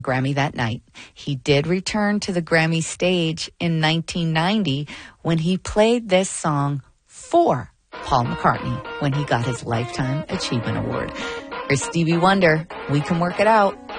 Grammy that night. He did return to the Grammy stage in 1990 when he played this song for Paul McCartney when he got his Lifetime Achievement Award. For Stevie Wonder, We Can Work It Out.